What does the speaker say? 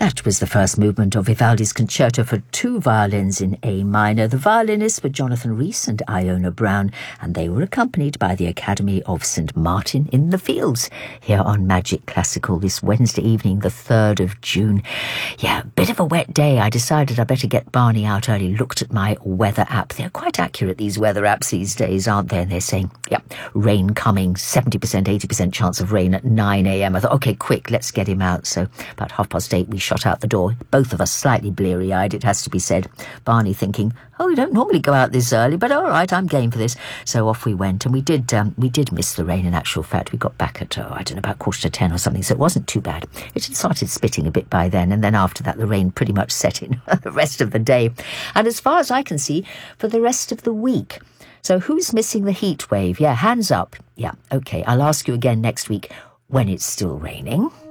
That was the first movement of Vivaldi's Concerto for two violins in A minor. The violinists were Jonathan Rhys and Iona Brown, and they were accompanied by the Academy of St. Martin in the Fields here on Magic Classical this Wednesday evening, the 3rd of June. Yeah, a bit of a wet day. I decided I better get Barney out early, looked at my weather app. They're quite accurate, these weather apps these days, aren't they? And they're saying, yeah, rain coming, 70%, 80% chance of rain at 9 a.m. I thought, okay, quick, let's get him out. So about 8:30, we shot out the door, both of us slightly bleary-eyed, it has to be said. Barney thinking, oh, we don't normally go out this early, but all right, I'm game for this. So off we went, and we did miss the rain. In actual fact, we got back at, I don't know, about 9:45 or something, so it wasn't too bad. It had started spitting a bit by then, and then after that, the rain pretty much set in the rest of the day. And as far as I can see, for the rest of the week. So who's missing the heat wave? Yeah, hands up. Yeah, okay, I'll ask you again next week when it's still raining.